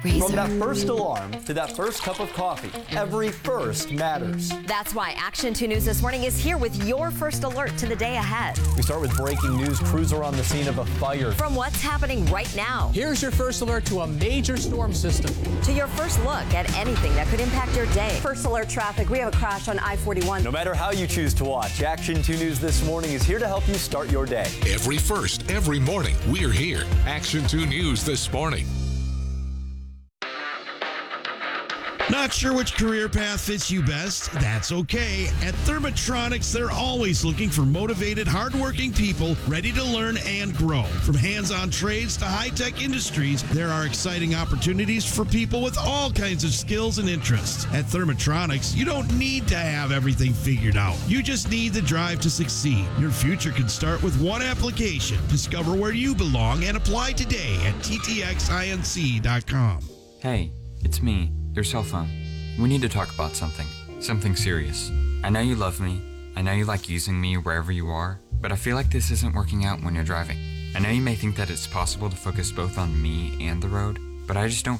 From that first alarm to that first cup of coffee, every first matters. That's why Action 2 News this morning is here with your first alert to the day ahead. We start with breaking news. Crews are on the scene of a fire. From what's happening right now. Here's your first alert to a major storm system. To your first look at anything that could impact your day. First alert traffic. We have a crash on I-41. No matter how you choose to watch, Action 2 News this morning is here to help you start your day. Every first, every morning, we're here. Action 2 News this morning. Not sure which career path fits you best? That's okay. At Thermotronics, they're always looking for motivated, hardworking people ready to learn and grow. From hands-on trades to high-tech industries, there are exciting opportunities for people with all kinds of skills and interests. At Thermotronics, you don't need to have everything figured out. You just need the drive to succeed. Your future can start with one application. Discover where you belong and apply today at ttxinc.com. Hey, it's me. Your cell phone. We need to talk about something serious. I know you love me, I know you like using me wherever you are, but I feel like this isn't working out when you're driving. I know you may think that it's possible to focus both on me and the road, but I just don't